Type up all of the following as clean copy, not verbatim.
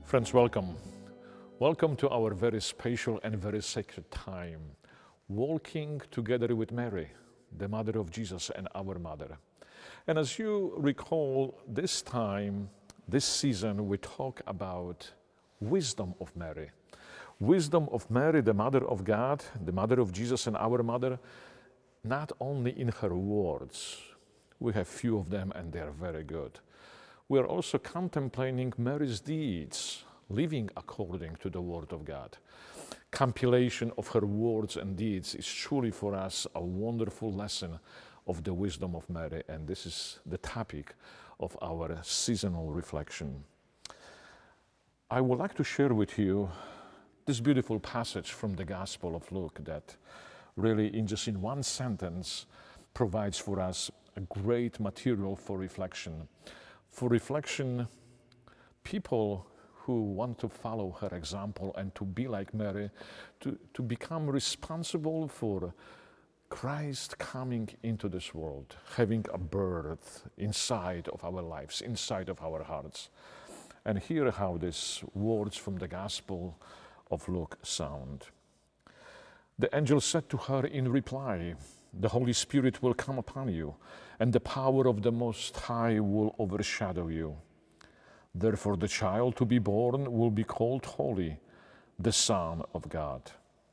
Friends, welcome. Welcome to our very special and very sacred time, walking together with Mary, the mother of Jesus and our mother. And as you recall, this time, this season, we talk about wisdom of Mary. Wisdom of Mary, the mother of God, the mother of Jesus and our mother, not only in her words. We have few of them and they are very good. We are also contemplating Mary's deeds, living according to the Word of God. Compilation of her words and deeds is truly for us a wonderful lesson of the wisdom of Mary, and this is the topic of our seasonal reflection. I would like to share with you this beautiful passage from the Gospel of Luke that really, in one sentence, provides for us a great material for reflection. For reflection, people who want to follow her example and to be like Mary, to become responsible for Christ coming into this world, having a birth inside of our lives, inside of our hearts. And hear how these words from the Gospel of Luke sound. The angel said to her in reply, "The Holy Spirit will come upon you, and the power of the Most High will overshadow you. Therefore the child to be born will be called Holy, the Son of God."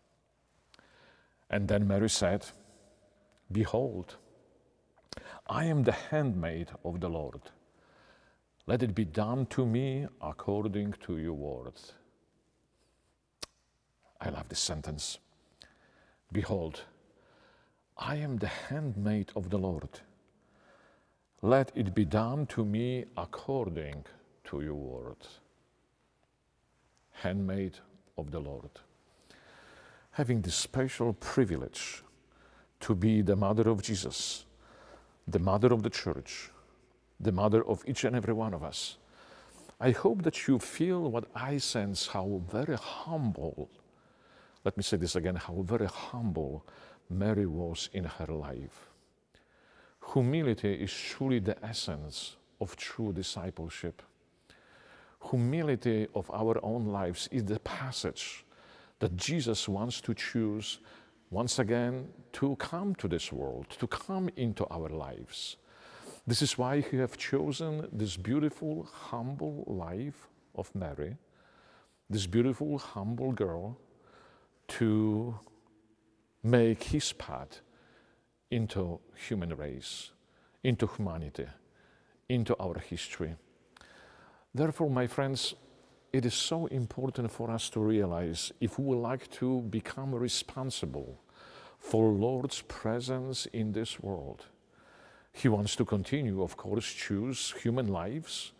And then Mary said, "Behold, I am the handmaid of the Lord. Let it be done to me according to your word." I love this sentence. Behold, I am the handmaid of the Lord. Let it be done to me according to your word. Handmaid of the Lord. Having the special privilege to be the mother of Jesus, the mother of the church, the mother of each and every one of us. I hope that you feel what I sense, how very humble, let me say this again, how very humble Mary was in her life. Humility is truly the essence of true discipleship. Humility of our own lives is the passage that Jesus wants to choose once again to come to this world, to come into our lives. This is why he has chosen this beautiful, humble life of Mary, this beautiful, humble girl, to make his path into human race, into humanity, into our history. Therefore, my friends, it is so important for us to realize if we would like to become responsible for Lord's presence in this world. He wants to continue, of course, choose human lives,